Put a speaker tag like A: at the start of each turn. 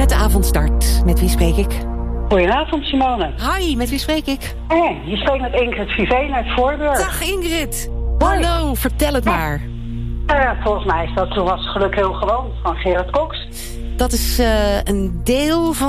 A: met de avondstart. Met wie spreek ik?
B: Goedenavond, Simone.
A: Hi, met wie spreek ik?
B: Je spreekt met Ingrid Viveen uit Voorburg.
A: Dag Ingrid. Hallo, vertel het maar.
B: Volgens mij is dat Toen was het geluk heel gewoon van Gerard Cox.
A: Dat is een deel van